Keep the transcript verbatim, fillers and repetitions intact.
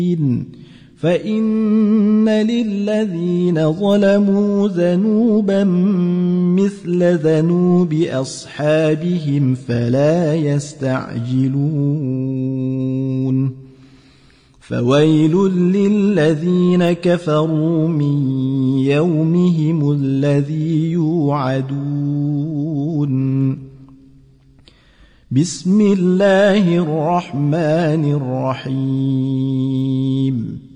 فإن للذين ظلموا ذنوبا مثل ذنوب أصحابهم فلا يستعجلون فويل للذين كفروا من يومهم الذي يوعدون بسم الله الرحمن الرحيم